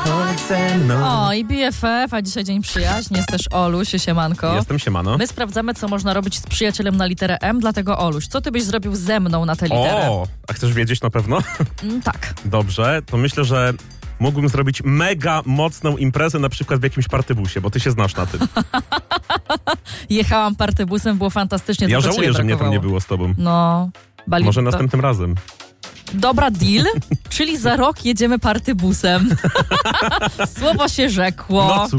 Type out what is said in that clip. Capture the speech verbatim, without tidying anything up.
chodź ze mną. O, i B F F, a dzisiaj dzień przyjaźni, jest też Oluś, siemanko. Jestem, siemano. My sprawdzamy, co można robić z przyjacielem na literę M, dlatego Oluś, co ty byś zrobił ze mną na tę literę? O, a chcesz wiedzieć na pewno? Mm, tak. Dobrze, to myślę, że mógłbym zrobić mega mocną imprezę, na przykład w jakimś partybusie, bo ty się znasz na tym. Jechałam partybusem, było fantastycznie. Ja tylko żałuję, ciebie że mnie tam brakowało. nie było z tobą. No, bali... Może następnym razem. Dobra, deal, czyli za rok jedziemy partybusem. Słowo się rzekło. No cóż.